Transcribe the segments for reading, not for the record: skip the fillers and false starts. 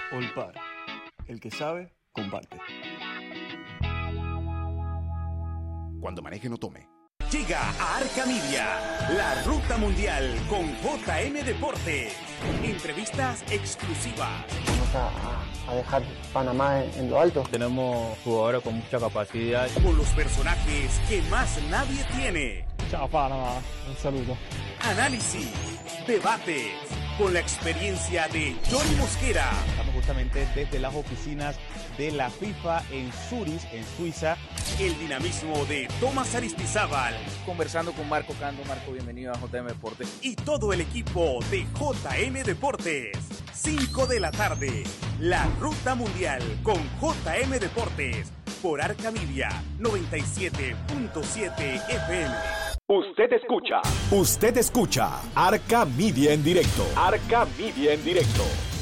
Olpar. El que sabe, comparte. Cuando maneje, no tome. Llega a Arca Media, la ruta mundial con JM Deportes. Entrevistas exclusivas. Vamos a dejar Panamá en lo alto. Tenemos jugadores con mucha capacidad. Con los personajes que más nadie tiene. Ciao Panamá, un saludo. Análisis, debates, con la experiencia de Johnny Mosquera. Estamos justamente desde las oficinas de la FIFA en Zurich, en Suiza. El dinamismo de Tomás Aristizábal. Conversando con Marco Cando. Marco, bienvenido a JM Deportes. Y todo el equipo de JM Deportes. 5 de la tarde, la ruta mundial con JM Deportes. Por Arca Media 97.7 FM. Usted escucha Arca Media en directo. Arca Media en directo.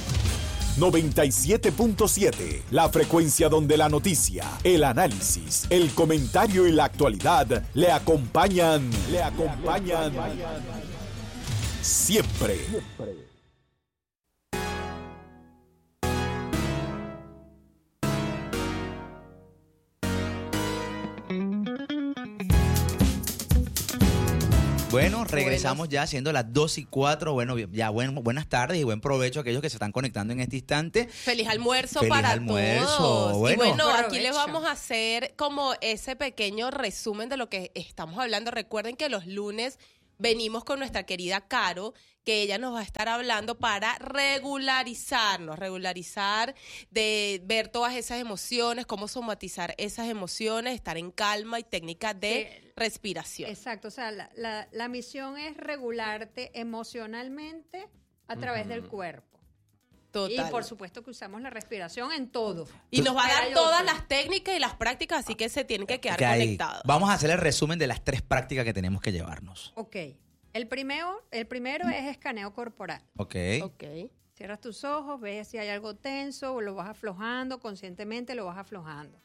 97.7, la frecuencia donde la noticia, el análisis, el comentario y la actualidad le acompañan siempre. Bueno, regresamos ya siendo las 2:04. Bueno, ya buenas tardes y buen provecho a aquellos que se están conectando en este instante. Feliz almuerzo Feliz para almuerzo. todos. Bueno. Y bueno, Provecho. aquí les vamos a hacer como ese pequeño resumen de lo que estamos hablando. Recuerden que los lunes venimos con nuestra querida Caro, que ella nos va a estar hablando para regularizar de ver todas esas emociones, cómo somatizar esas emociones, estar en calma y técnica de respiración. Exacto, o sea, la misión es regularte emocionalmente a través del cuerpo. Total. Y por supuesto que usamos la respiración en todo. Y nos va a Pero dar hay todas otro. las técnicas y las prácticas, así que se tienen que quedar Que ahí conectados. vamos a hacer el resumen de las 3 prácticas que tenemos que llevarnos. Ok, el primero es escaneo corporal. Ok. Ok. Cierras tus ojos, ves si hay algo tenso o lo vas aflojando, conscientemente lo vas aflojando.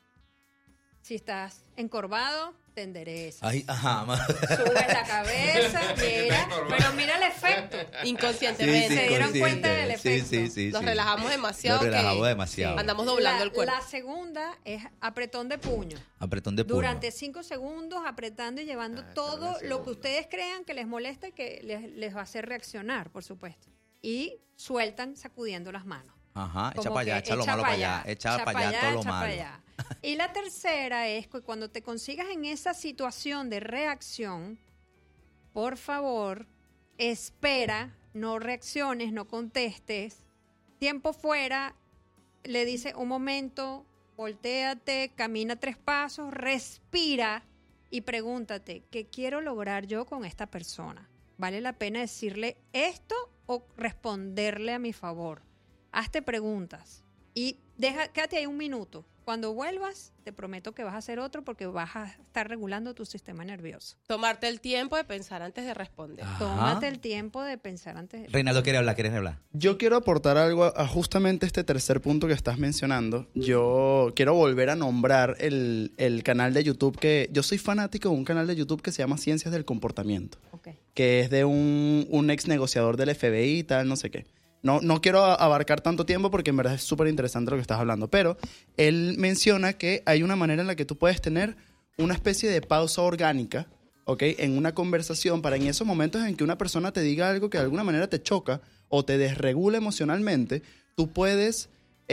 Si estás encorvado, te enderezas. Ay, ajá. Subes la cabeza, mira, pero mira el efecto. Inconscientemente. ¿Se dieron cuenta del efecto? Sí. Nos relajamos demasiado. Nos relajamos que demasiado. Andamos doblando el cuerpo. La segunda es apretón de puño. Apretón de puño. Durante 5 segundos apretando y llevando todo lo que ustedes crean que les molesta y que les va a hacer reaccionar, por supuesto. Y sueltan sacudiendo las manos. Ajá, echa Como para allá, que echa lo malo para allá, echa para allá todo lo echa malo. para allá. Y la tercera es que cuando te consigas en esa situación de reacción, por favor, espera, no reacciones, no contestes. Tiempo fuera, le dice un momento, voltéate, camina 3 pasos, respira y pregúntate, ¿qué quiero lograr yo con esta persona? ¿Vale la pena decirle esto o responderle a mi favor? Hazte preguntas y quédate ahí 1 minuto. Cuando vuelvas, te prometo que vas a hacer otro porque vas a estar regulando tu sistema nervioso. Tomarte el tiempo de pensar antes de responder. Ajá. Tómate el tiempo de pensar antes de... Reinaldo ¿quieres hablar? Yo quiero aportar algo a justamente este tercer punto que estás mencionando. Yo quiero volver a nombrar el canal de YouTube que... Yo soy fanático de un canal de YouTube que se llama Ciencias del Comportamiento. Ok. Que es de un ex negociador del FBI y tal, no sé qué. No quiero abarcar tanto tiempo porque en verdad es súper interesante lo que estás hablando, pero él menciona que hay una manera en la que tú puedes tener una especie de pausa orgánica, ¿ok? En una conversación para en esos momentos en que una persona te diga algo que de alguna manera te choca o te desregula emocionalmente, tú puedes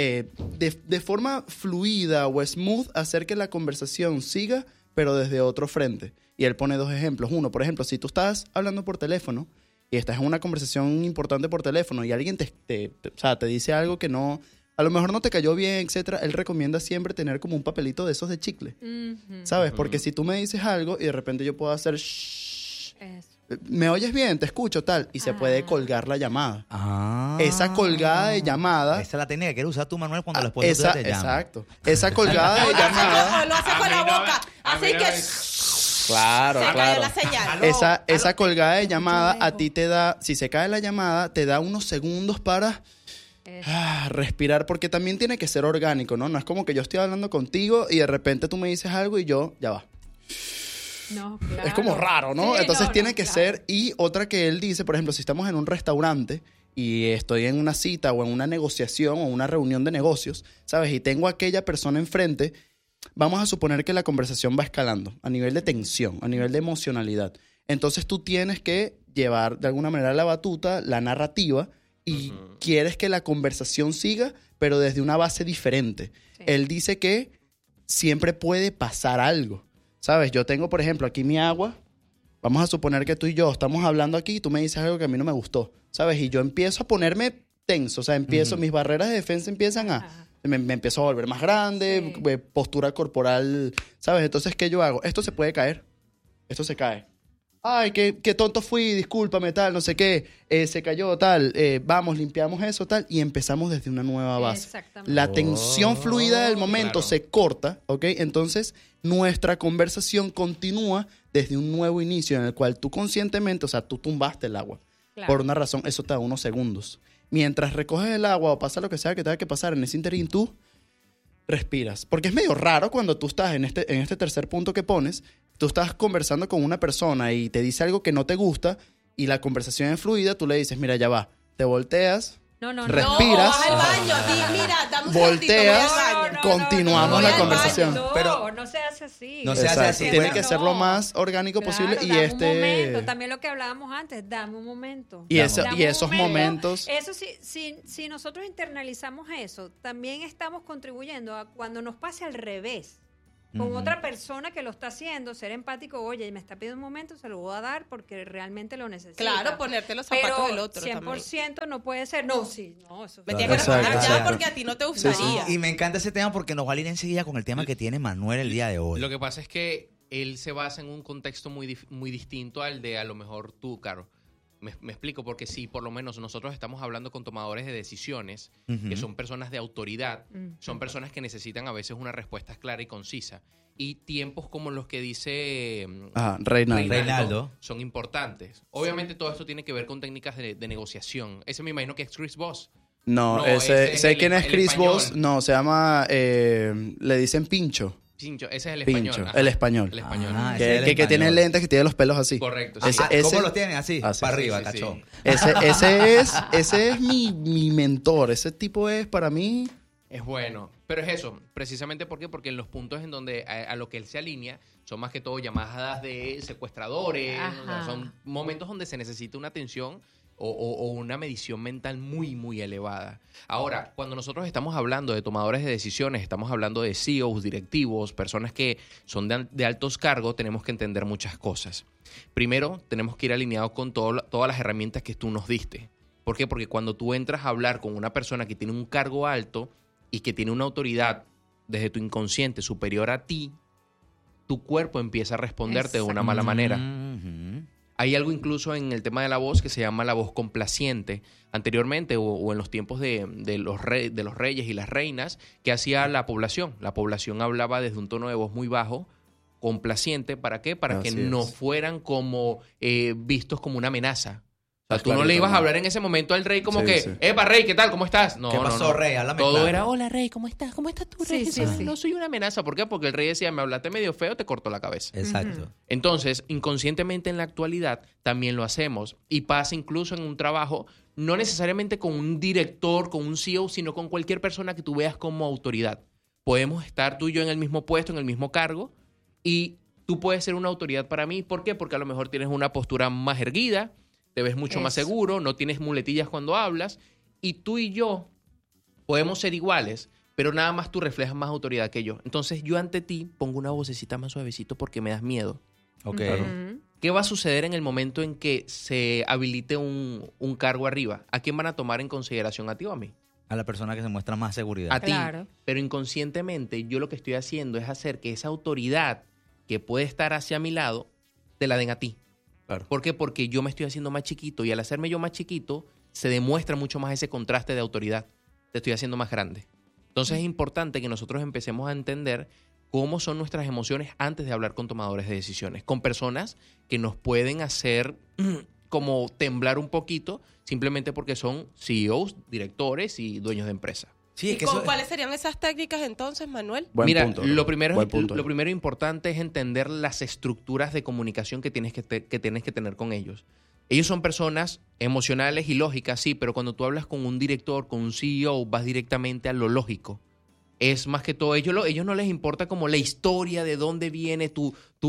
de forma fluida o smooth hacer que la conversación siga, pero desde otro frente. Y él pone 2 ejemplos. Uno, por ejemplo, si tú estás hablando por teléfono y estás en una conversación importante por teléfono y alguien te dice algo que no, a lo mejor no te cayó bien, etcétera, él recomienda siempre tener como un papelito de esos de chicle, ¿sabes? Porque si tú me dices algo y de repente yo puedo hacer shh, ¿me oyes bien? Te escucho, tal, y se puede colgar la llamada. Esa colgada de llamada... Esa es la técnica que quieres usar tú, Manuel, cuando la esposa te llama. Exacto. Esa colgada de llamada... Lo hace con la boca. Así que... Claro, se claro. cayó la señal. Esa colgada de llamada a ti te da, si se cae la llamada, te da unos segundos para respirar, porque también tiene que ser orgánico, ¿no? No es como que yo estoy hablando contigo y de repente tú me dices algo y yo, ya va. No, claro. Es como raro, ¿no? Sí, Entonces tiene que claro. ser, y otra que él dice, por ejemplo, si estamos en un restaurante y estoy en una cita o en una negociación o una reunión de negocios, ¿sabes? Y tengo a aquella persona enfrente, vamos a suponer que la conversación va escalando a nivel de tensión, a nivel de emocionalidad. Entonces tú tienes que llevar de alguna manera la batuta, la narrativa, y quieres que la conversación siga, pero desde una base diferente. Sí. Él dice que siempre puede pasar algo, ¿sabes? Yo tengo, por ejemplo, aquí mi agua. Vamos a suponer que tú y yo estamos hablando aquí y tú me dices algo que a mí no me gustó, ¿sabes? Y yo empiezo a ponerme tenso, o sea, mis barreras de defensa empiezan a... Me empiezo a volver más grande, sí. Postura corporal, ¿sabes? Entonces, ¿qué yo hago? Esto se puede caer, esto se cae. Ay, qué tonto fui, discúlpame, tal, no sé qué, se cayó, tal, vamos, limpiamos eso, tal, y empezamos desde una nueva base. Exactamente. La tensión fluida del momento se corta, ¿ok? Entonces, nuestra conversación continúa desde un nuevo inicio en el cual tú conscientemente, o sea, tú tumbaste el agua. Claro. Por una razón, eso te da unos segundos. Mientras recoges el agua o pasa lo que sea que tenga que pasar en ese interín, tú respiras. Porque es medio raro cuando tú estás en este tercer punto que pones, tú estás conversando con una persona y te dice algo que no te gusta y la conversación es fluida, tú le dices, mira, ya va, te volteas, respiras, vas al baño, mira, dame un volteas, continuamos la conversación. Pero no se hace así. No se hace así. Tiene que ser lo más orgánico posible y dame un momento. También lo que hablábamos antes, dame un momento. Y esos momentos. Eso si nosotros internalizamos eso, también estamos contribuyendo a cuando nos pase al revés. Con otra persona que lo está haciendo, ser empático, oye, me está pidiendo un momento, se lo voy a dar porque realmente lo necesita. Claro, ponerte los zapatos del otro 100% también. No puede ser, eso. Me tienes que responder ya porque a ti no te gustaría. Sí. Y me encanta ese tema porque nos va a ir enseguida con el tema que tiene Manuel el día de hoy. Lo que pasa es que él se basa en un contexto muy distinto al de a lo mejor tú, Caro. Me explico, porque si por lo menos nosotros estamos hablando con tomadores de decisiones, que son personas de autoridad, son personas que necesitan a veces una respuesta clara y concisa. Y tiempos como los que dice Reinaldo son importantes. Obviamente todo esto tiene que ver con técnicas de negociación. Ese me imagino que es Chris Voss. No, sé quién es Chris Voss. No, se llama, le dicen Pincho. Pincho, ese es el español. Pincho, el español. El español. Que tiene lentes, que tiene los pelos así. Correcto. Sí. ¿Cómo los tiene? Así, para arriba, cachón. Ese es mi mentor. Ese tipo es, para mí... Es bueno. Pero es eso, precisamente porque en los puntos en donde a lo que él se alinea son más que todo llamadas de secuestradores. O sea, son momentos donde se necesita una atención o una medición mental muy, muy elevada. Ahora, cuando nosotros estamos hablando de tomadores de decisiones, estamos hablando de CEOs, directivos, personas que son de altos cargos, tenemos que entender muchas cosas. Primero, tenemos que ir alineados con todas las herramientas que tú nos diste. ¿Por qué? Porque cuando tú entras a hablar con una persona que tiene un cargo alto y que tiene una autoridad desde tu inconsciente superior a ti, tu cuerpo empieza a responderte de una mala manera. Hay algo incluso en el tema de la voz que se llama la voz complaciente. Anteriormente o en los tiempos de los reyes y las reinas, ¿qué hacía la población? La población hablaba desde un tono de voz muy bajo, complaciente. ¿Para qué? Para que no fueran como vistos como una amenaza. O sea, tú no le ibas a hablar en ese momento al rey como ¡Epa, rey, ¿qué tal? ¿Cómo estás? No, ¿qué pasó, rey? Háblame todo claro. Era, hola, rey, ¿cómo estás? ¿Cómo estás tú, rey? No soy una amenaza. ¿Por qué? Porque el rey decía, me hablaste medio feo, te corto la cabeza. Exacto. Entonces, inconscientemente en la actualidad también lo hacemos. Y pasa incluso en un trabajo, no necesariamente con un director, con un CEO, sino con cualquier persona que tú veas como autoridad. Podemos estar tú y yo en el mismo puesto, en el mismo cargo, y tú puedes ser una autoridad para mí. ¿Por qué? Porque a lo mejor tienes una postura más erguida, te ves mucho más seguro, no tienes muletillas cuando hablas, y tú y yo podemos ser iguales, pero nada más tú reflejas más autoridad que yo. Entonces yo ante ti pongo una vocecita más suavecito porque me das miedo. Okay. ¿Qué va a suceder en el momento en que se habilite un cargo arriba? ¿A quién van a tomar en consideración? ¿A ti o a mí? A la persona que se muestra más seguridad. A ti. Pero inconscientemente yo lo que estoy haciendo es hacer que esa autoridad que puede estar hacia mi lado, te la den a ti. Claro. ¿Por qué? Porque yo me estoy haciendo más chiquito y al hacerme yo más chiquito se demuestra mucho más ese contraste de autoridad. Te estoy haciendo más grande. Entonces es importante que nosotros empecemos a entender cómo son nuestras emociones antes de hablar con tomadores de decisiones, con personas que nos pueden hacer como temblar un poquito simplemente porque son CEOs, directores y dueños de empresa. Sí, ¿y cuáles serían esas técnicas entonces, Manuel? Mira, lo primero importante es entender las estructuras de comunicación que tienes que tener con ellos. Ellos son personas emocionales y lógicas, sí, pero cuando tú hablas con un director, con un CEO, vas directamente a lo lógico. Es más que todo, ellos no les importa como la historia de dónde viene tu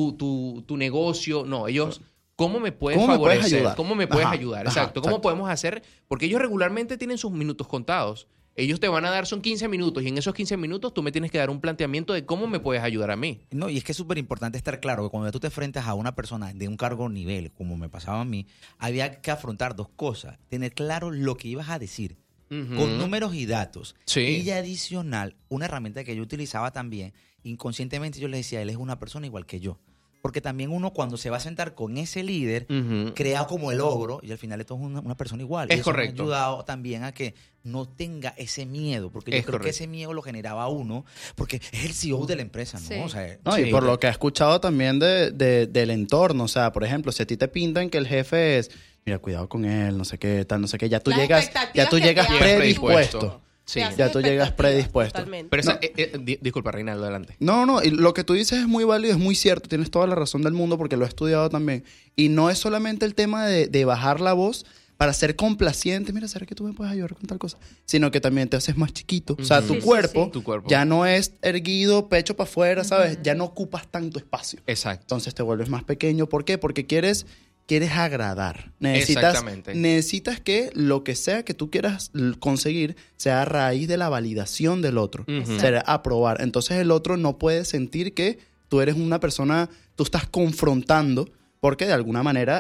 negocio. No, ellos, ¿cómo me puedes favorecer? ¿Cómo me puedes ayudar? Exacto. ¿Cómo podemos hacer? Porque ellos regularmente tienen sus minutos contados. Ellos te van a dar, son 15 minutos, y en esos 15 minutos tú me tienes que dar un planteamiento de cómo me puedes ayudar a mí. No, y es que es súper importante estar claro que cuando tú te enfrentas a una persona de un cargo nivel, como me pasaba a mí, había que afrontar dos cosas. Tener claro lo que ibas a decir, con números y datos. Sí. Y adicional, una herramienta que yo utilizaba también, inconscientemente yo le decía, él es una persona igual que yo. Porque también uno cuando se va a sentar con ese líder, crea como el ogro y al final esto es una persona igual. Es y eso correcto. me ha ayudado también a que no tenga ese miedo, porque yo creo que ese miedo lo generaba uno, porque es el CEO de la empresa, ¿no? Sí. O sea, No, y por lo que he escuchado también del entorno, o sea, por ejemplo, si a ti te pintan que el jefe es, mira, cuidado con él, no sé qué, tal, no sé qué, ya tú Las llegas expectativas que predispuesto. predispuesto. Sí. Te haces Ya tú llegas expectativas, predispuesto. totalmente. Pero disculpa, Reinaldo, adelante. No, y lo que tú dices es muy válido, es muy cierto, tienes toda la razón del mundo porque lo he estudiado también. Y no es solamente el tema de bajar la voz para ser complaciente, mira, ¿será que tú me puedes ayudar con tal cosa? Sino que también te haces más chiquito. O sea, tu cuerpo ya no es erguido, pecho para afuera, ¿sabes? Ya no ocupas tanto espacio. Exacto. Entonces te vuelves más pequeño. ¿Por qué? Porque quieres agradar. Exactamente. Necesitas que lo que sea que tú quieras conseguir sea a raíz de la validación del otro. Será aprobar. Entonces el otro no puede sentir que tú eres una persona, tú estás confrontando, porque de alguna manera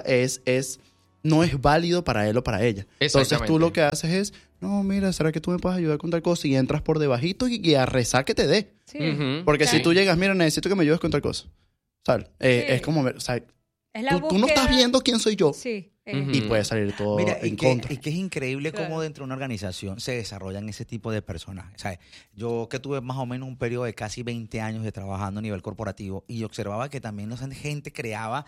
no es válido para él o para ella. Entonces tú lo que haces es, no, mira, ¿será que tú me puedes ayudar con tal cosa? Y entras por debajito y a rezar que te dé. Sí. Porque si tú llegas, mira, necesito que me ayudes con tal cosa. ¿Sabes? Es como, o sea, Es la tú no estás viendo quién soy yo. Sí. Y puede salir todo Mira, en contra. Y que es increíble cómo dentro de una organización se desarrollan ese tipo de personas. ¿Sabes? Yo que tuve más o menos un periodo de casi 20 años de trabajando a nivel corporativo y observaba que también esa gente creaba,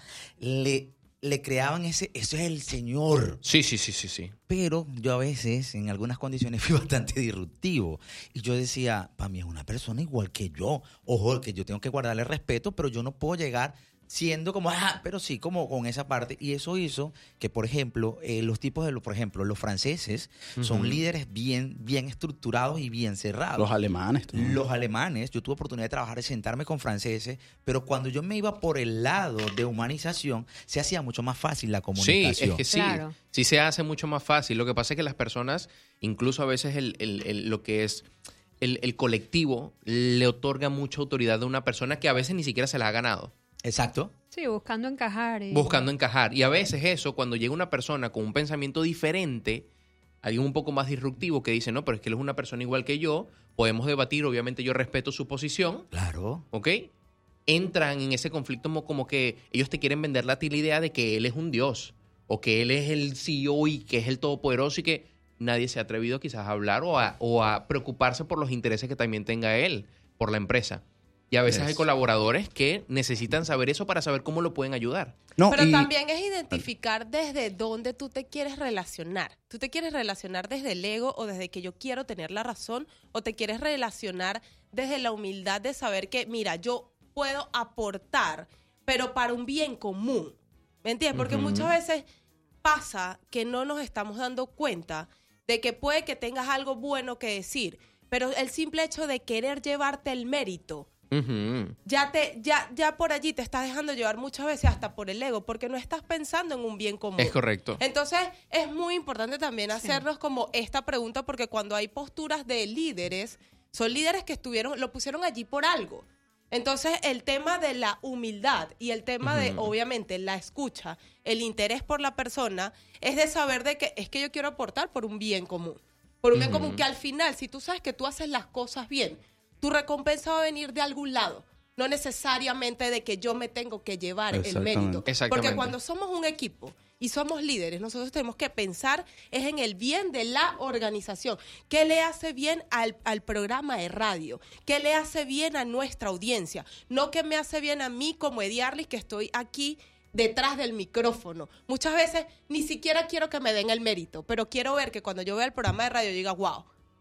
le creaban ese es el señor. Sí. Pero yo a veces, en algunas condiciones, fui bastante disruptivo. Y yo decía, para mí es una persona igual que yo. Ojo, que yo tengo que guardarle respeto, pero yo no puedo llegar siendo como, pero sí, como con esa parte. Y eso hizo que, por ejemplo, los franceses son líderes bien estructurados y bien cerrados. Los alemanes. Los alemanes, yo tuve oportunidad de trabajar y sentarme con franceses, pero cuando yo me iba por el lado de humanización, se hacía mucho más fácil la comunicación. Sí, es que sí. Claro. Sí se hace mucho más fácil. Lo que pasa es que las personas, incluso a veces lo que es el colectivo, le otorga mucha autoridad a una persona que a veces ni siquiera se la ha ganado. Exacto. Sí, buscando encajar. Buscando encajar. Y a veces eso, cuando llega una persona con un pensamiento diferente, alguien un poco más disruptivo que dice, no, pero es que él es una persona igual que yo, podemos debatir, obviamente yo respeto su posición. Claro. ¿Ok? Entran en ese conflicto como que ellos te quieren vender a ti la idea de que él es un dios, o que él es el CEO y que es el todopoderoso y que nadie se ha atrevido quizás a hablar o a preocuparse por los intereses que también tenga él por la empresa. Y a veces hay colaboradores que necesitan saber eso para saber cómo lo pueden ayudar. Pero también es identificar desde dónde tú te quieres relacionar. ¿Tú te quieres relacionar desde el ego o desde que yo quiero tener la razón? ¿O te quieres relacionar desde la humildad de saber que, mira, yo puedo aportar, pero para un bien común? ¿Me entiendes? Porque muchas veces pasa que no nos estamos dando cuenta de que puede que tengas algo bueno que decir, pero el simple hecho de querer llevarte el mérito, ya por allí te estás dejando llevar muchas veces hasta por el ego, porque no estás pensando en un bien común. Es correcto. Entonces, es muy importante también hacernos como esta pregunta, porque cuando hay posturas de líderes, son líderes que lo pusieron allí por algo. Entonces, el tema de la humildad y el tema de, obviamente, la escucha, el interés por la persona, es de saber de que es que yo quiero aportar por un bien común. Por un bien común que al final, si tú sabes que tú haces las cosas bien, tu recompensa va a venir de algún lado. No necesariamente de que yo me tengo que llevar el mérito. Porque cuando somos un equipo y somos líderes, nosotros tenemos que pensar es en el bien de la organización. ¿Qué le hace bien al programa de radio? ¿Qué le hace bien a nuestra audiencia? No que me hace bien a mí como Ediarlis, que estoy aquí detrás del micrófono. Muchas veces ni siquiera quiero que me den el mérito, pero quiero ver que cuando yo vea el programa de radio yo diga, wow,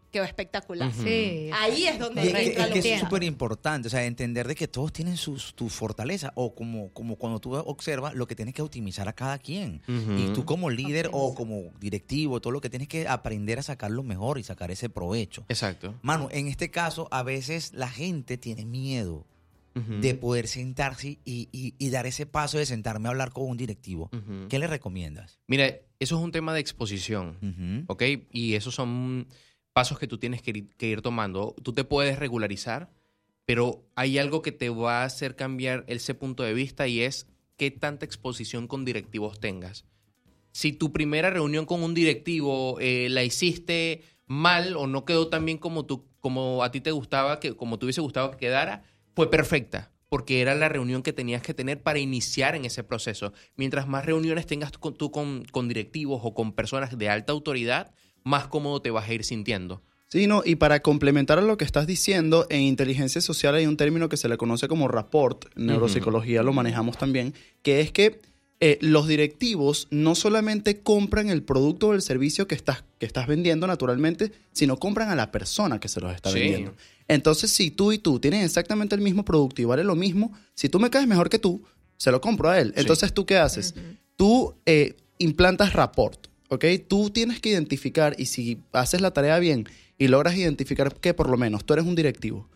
quedó espectacular. Sí. Ahí es donde Y es entra que lo es que súper importante, o sea, entender de que todos tienen tu fortaleza, o como cuando tú observas lo que tienes que optimizar a cada quien. Y tú como líder o como directivo, todo lo que tienes que aprender a sacar lo mejor y sacar ese provecho. Exacto. Mano, en este caso, a veces la gente tiene miedo de poder sentarse y dar ese paso de sentarme a hablar con un directivo. ¿Qué le recomiendas? Mira, eso es un tema de exposición, ¿ok? Y esos son pasos que tú tienes que ir tomando. Tú te puedes regularizar, pero hay algo que te va a hacer cambiar ese punto de vista y es qué tanta exposición con directivos tengas. Si tu primera reunión con un directivo la hiciste mal o no quedó tan bien como a ti te gustaba, como te hubiese gustado que quedara, fue perfecta, porque era la reunión que tenías que tener para iniciar en ese proceso. Mientras más reuniones tengas tú con directivos o con personas de alta autoridad, más cómodo te vas a ir sintiendo. Sí, no, y para complementar a lo que estás diciendo, en inteligencia social hay un término que se le conoce como rapport, en neuropsicología lo manejamos también, que es que los directivos no solamente compran el producto o el servicio que estás vendiendo naturalmente, sino compran a la persona que se los está vendiendo. Entonces, si tú y tú tienen exactamente el mismo producto y vale lo mismo, si tú me caes mejor que tú, se lo compro a él. Entonces, ¿tú qué haces? Tú implantas rapport, ¿ok? Tú tienes que identificar, y si haces la tarea bien y logras identificar que por lo menos tú eres un directivo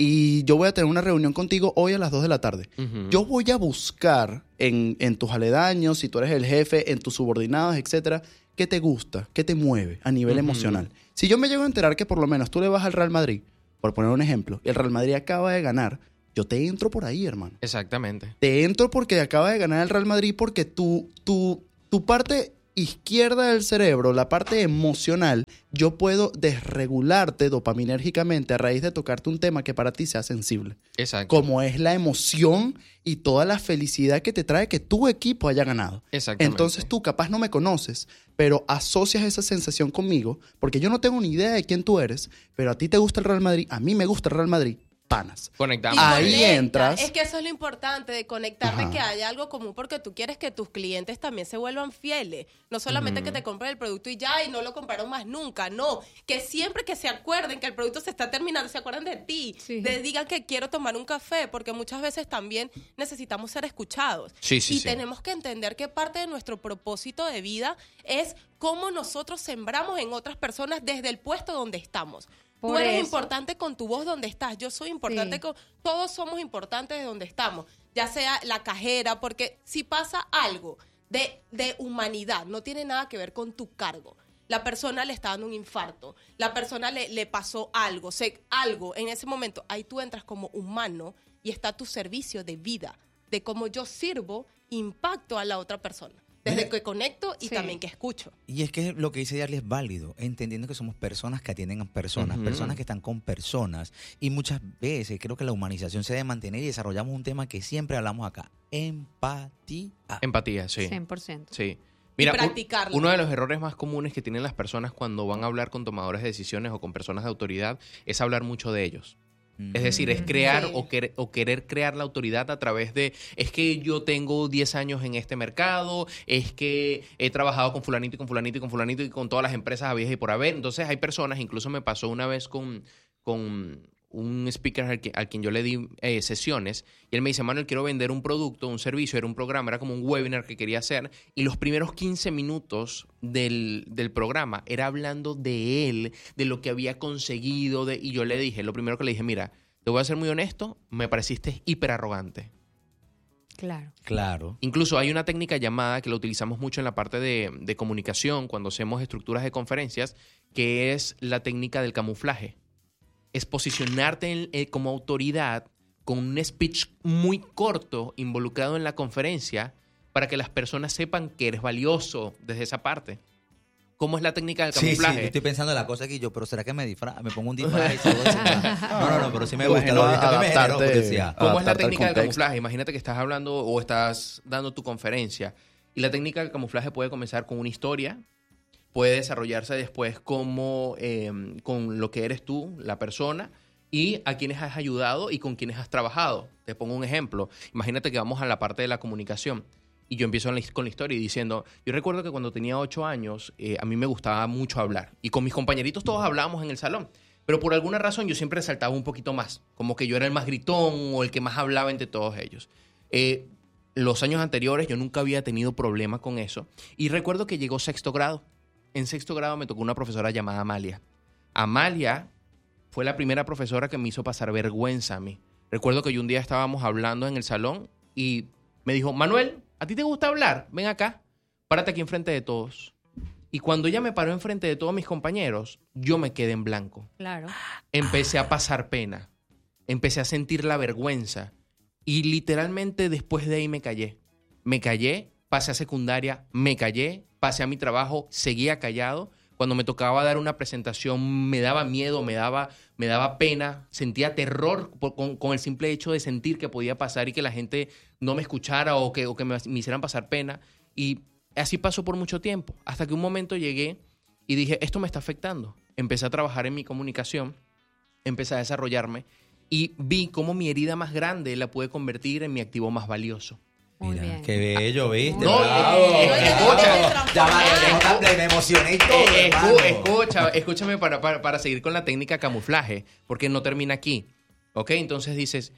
y yo voy a tener una reunión contigo hoy a las 2 de la tarde. Yo voy a buscar en tus aledaños, si tú eres el jefe, en tus subordinados, etcétera, qué te gusta, qué te mueve a nivel emocional. Si yo me llego a enterar que por lo menos tú le vas al Real Madrid, por poner un ejemplo, y el Real Madrid acaba de ganar, yo te entro por ahí, hermano. Exactamente. Te entro porque acaba de ganar el Real Madrid, porque tu parte izquierda del cerebro, la parte emocional, yo puedo desregularte dopaminérgicamente a raíz de tocarte un tema que para ti sea sensible. Exacto. Como es la emoción y toda la felicidad que te trae que tu equipo haya ganado. Exactamente. Entonces tú capaz no me conoces, pero asocias esa sensación conmigo, porque yo no tengo ni idea de quién tú eres, pero a ti te gusta el Real Madrid, a mí me gusta el Real Madrid. Panas. Conectamos. Ahí Conecta. entras. Es que eso es lo importante de conectar, de que haya algo común, porque tú quieres que tus clientes también se vuelvan fieles. No solamente que te compren el producto y ya, y no lo compraron más nunca. No, que siempre que se acuerden que el producto se está terminando, se acuerdan de ti. Digan que quiero tomar un café, porque muchas veces también necesitamos ser escuchados. Sí. Tenemos que entender que parte de nuestro propósito de vida es cómo nosotros sembramos en otras personas desde el puesto donde estamos. Tú eres importante con tu voz donde estás. Yo soy importante con... Todos somos importantes de donde estamos. Ya sea la cajera, porque si pasa algo de humanidad, no tiene nada que ver con tu cargo. La persona le está dando un infarto. La persona le pasó algo. Algo en ese momento. Ahí tú entras como humano y está tu servicio de vida. De cómo yo sirvo, impacto a la otra persona. Desde que conecto y también que escucho. Y es que lo que dice Yarly es válido, entendiendo que somos personas que atienden a personas, personas que están con personas. Y muchas veces creo que la humanización se debe mantener y desarrollamos un tema que siempre hablamos acá, empatía. Empatía, sí. 100%. Sí. Mira, practicarlo. Uno de los errores más comunes que tienen las personas cuando van a hablar con tomadores de decisiones o con personas de autoridad es hablar mucho de ellos. Es decir, es crear o querer crear la autoridad a través de, es que yo tengo 10 años en este mercado, es que he trabajado con fulanito y con fulanito y con fulanito y con todas las empresas habidas y por haber. Entonces hay personas, incluso me pasó una vez con un speaker al quien yo le di sesiones, y él me dice, Manuel, quiero vender un producto, un servicio, era un programa, era como un webinar que quería hacer, y los primeros 15 minutos del programa era hablando de él, de lo que había conseguido, y yo le dije, lo primero que le dije, mira, te voy a ser muy honesto, me pareciste hiper arrogante. Claro. Incluso hay una técnica llamada que la utilizamos mucho en la parte de comunicación, cuando hacemos estructuras de conferencias, que es la técnica del camuflaje. Es posicionarte como autoridad con un speech muy corto involucrado en la conferencia para que las personas sepan que eres valioso desde esa parte. ¿Cómo es la técnica del camuflaje? Sí, yo estoy pensando en la cosa aquí, pero ¿será que me pongo un disfraz y todo eso? No, pero sí me gusta. ¿Cómo es la técnica del camuflaje? Imagínate que estás hablando o estás dando tu conferencia y la técnica del camuflaje puede comenzar con una historia, puede desarrollarse después como con lo que eres tú, la persona, y a quienes has ayudado y con quienes has trabajado. Te pongo un ejemplo. Imagínate que vamos a la parte de la comunicación. Y yo empiezo con la historia y diciendo, yo recuerdo que cuando tenía 8 años, a mí me gustaba mucho hablar. Y con mis compañeritos todos hablábamos en el salón. Pero por alguna razón yo siempre resaltaba un poquito más. Como que yo era el más gritón o el que más hablaba entre todos ellos. Los años anteriores yo nunca había tenido problema con eso. Y recuerdo que llegó 6º grado. En 6º grado me tocó una profesora llamada Amalia. Amalia fue la primera profesora que me hizo pasar vergüenza a mí. Recuerdo que yo un día estábamos hablando en el salón y me dijo, Manuel, ¿a ti te gusta hablar? Ven acá, párate aquí enfrente de todos. Y cuando ella me paró enfrente de todos mis compañeros, yo me quedé en blanco. Claro. Empecé a pasar pena. Empecé a sentir la vergüenza. Y literalmente después de ahí me callé. Me callé, pasé a secundaria, me callé, pasé a mi trabajo, seguía callado. Cuando me tocaba dar una presentación me daba miedo, me daba pena, sentía terror con el simple hecho de sentir que podía pasar y que la gente no me escuchara o que me hicieran pasar pena. Y así pasó por mucho tiempo, hasta que un momento llegué y dije, esto me está afectando. Empecé a trabajar en mi comunicación, empecé a desarrollarme y vi cómo mi herida más grande la pude convertir en mi activo más valioso. Muy Mira, bien. qué bello, ¿viste? No, Bravo. Ya me emocioné y todo. Escúchame para seguir con la técnica camuflaje, porque no termina aquí. ¿Ok? Entonces dices,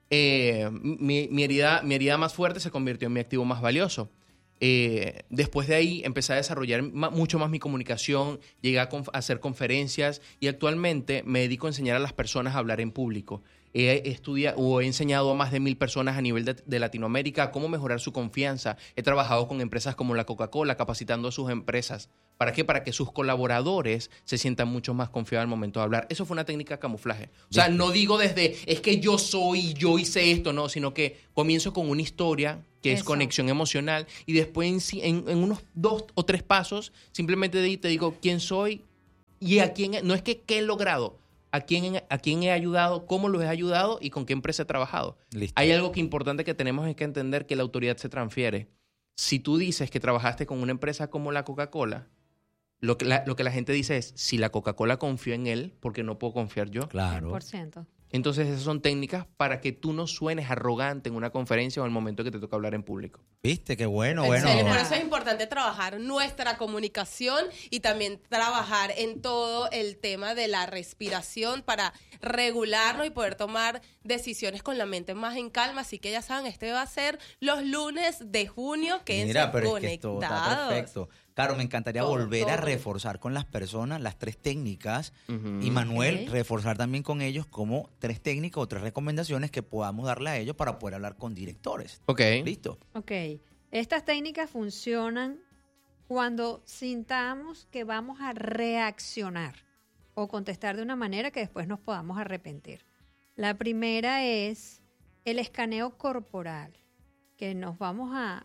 mi herida más fuerte se convirtió en mi activo más valioso. Después de ahí empecé a desarrollar mucho más mi comunicación, llegué a hacer conferencias y actualmente me dedico a enseñar a las personas a hablar en público. He enseñado a más de 1,000 personas a nivel de Latinoamérica cómo mejorar su confianza. He trabajado con empresas como la Coca-Cola, capacitando a sus empresas. ¿Para qué? Para que sus colaboradores se sientan mucho más confiados al momento de hablar. Eso fue una técnica de camuflaje. O sea, no digo desde, es que yo hice esto, no, sino que comienzo con una historia que es conexión emocional y después en unos 2 o 3 pasos simplemente te digo quién soy y a quién, no es que qué he logrado, a quién he ayudado, cómo los he ayudado y con qué empresa he trabajado. Listo. Hay algo que importante que tenemos es que entender que la autoridad se transfiere. Si tú dices que trabajaste con una empresa como la Coca-Cola, lo que la gente dice es, si la Coca-Cola confió en él, ¿por qué no puedo confiar yo? Claro. 100%. Entonces esas son técnicas para que tú no suenes arrogante en una conferencia o en el momento que te toca hablar en público. ¿Viste? Qué bueno, En bueno. serio, por eso es importante trabajar nuestra comunicación y también trabajar en todo el tema de la respiración para regularnos y poder tomar decisiones con la mente más en calma. Así que ya saben, este va a ser los lunes de junio. Quédense Mira, pero conectados. es que esto está perfecto. Claro, me encantaría volver a todo. reforzar con las personas las 3 técnicas y Manuel reforzar también con ellos como 3 técnicas o 3 recomendaciones que podamos darle a ellos para poder hablar con directores. Ok. ¿Listo? Ok. Estas técnicas funcionan cuando sintamos que vamos a reaccionar o contestar de una manera que después nos podamos arrepentir. La primera es el escaneo corporal, que nos vamos a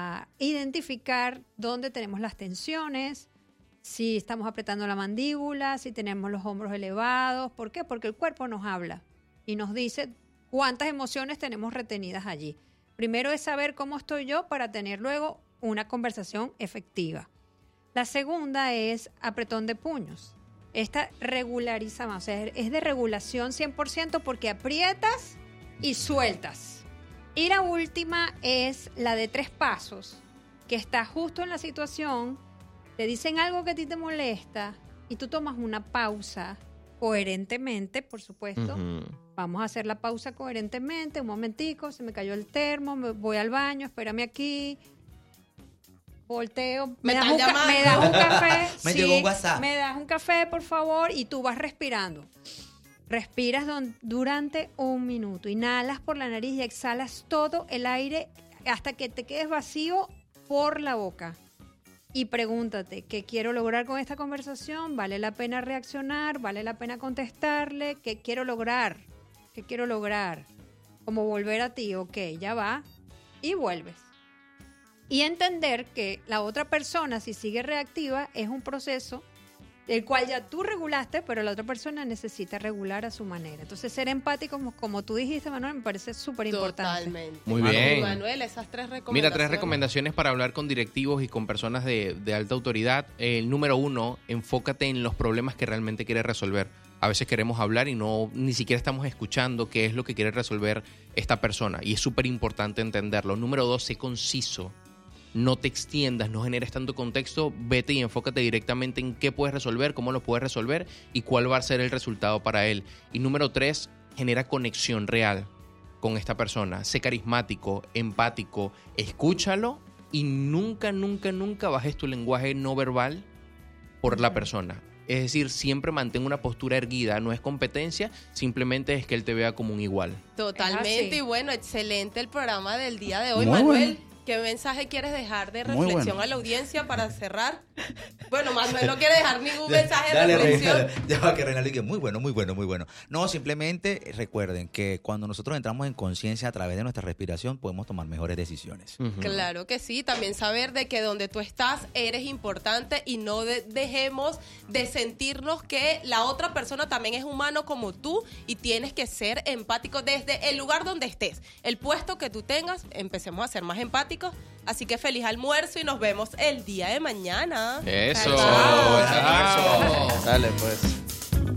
identificar dónde tenemos las tensiones, si estamos apretando la mandíbula, si tenemos los hombros elevados. ¿Por qué? Porque el cuerpo nos habla y nos dice cuántas emociones tenemos retenidas allí. Primero es saber cómo estoy yo para tener luego una conversación efectiva. La segunda es apretón de puños. Esta regulariza más, o sea, es de regulación 100% porque aprietas y sueltas. Y la última es la de 3 pasos, que está justo en la situación, te dicen algo que a ti te molesta y tú tomas una pausa coherentemente, por supuesto. Vamos a hacer la pausa coherentemente, un momentico, se me cayó el termo, me voy al baño, espérame aquí, volteo, me das un café. Me llegó un WhatsApp. Me das un café, por favor, y tú vas respirando. Respiras durante 1 minuto. Inhalas por la nariz y exhalas todo el aire hasta que te quedes vacío por la boca. Y pregúntate, ¿qué quiero lograr con esta conversación? ¿Vale la pena reaccionar? ¿Vale la pena contestarle? ¿Qué quiero lograr? ¿Qué quiero lograr? Como volver a ti, ok, ya va. Y vuelves. Y entender que la otra persona, si sigue reactiva, es un proceso el cual ya tú regulaste, pero la otra persona necesita regular a su manera. Entonces, ser empático, como tú dijiste, Manuel, me parece súper importante. Totalmente. Muy bien. Manuel, esas 3 recomendaciones. Mira, 3 recomendaciones para hablar con directivos y con personas de alta autoridad. El número 1, enfócate en los problemas que realmente quieres resolver. A veces queremos hablar y ni siquiera estamos escuchando qué es lo que quiere resolver esta persona. Y es súper importante entenderlo. Número 2, sé conciso. no te extiendas, no generes tanto contexto, vete y enfócate directamente en qué puedes resolver, cómo lo puedes resolver y cuál va a ser el resultado para él. Y número 3, genera conexión real con esta persona. Sé carismático, empático, escúchalo y nunca bajes tu lenguaje no verbal por la persona. Es decir, siempre mantén una postura erguida, no es competencia, simplemente es que él te vea como un igual. Totalmente, y bueno, excelente el programa del día de hoy, Muy Manuel. bueno. ¿Qué mensaje quieres dejar de Muy reflexión bueno. a la audiencia para cerrar? Bueno, Manuel no quiere dejar ningún mensaje de reflexión. Ya va que Reinaldo dice, muy bueno. No, simplemente recuerden que cuando nosotros entramos en conciencia a través de nuestra respiración, podemos tomar mejores decisiones. Claro que sí, también saber de que donde tú estás eres importante y no dejemos de sentirnos que la otra persona también es humano como tú y tienes que ser empático desde el lugar donde estés. El puesto que tú tengas, empecemos a ser más empáticos. Así que feliz almuerzo y nos vemos el día de mañana. Eso. Chao. Chao. Dale, pues.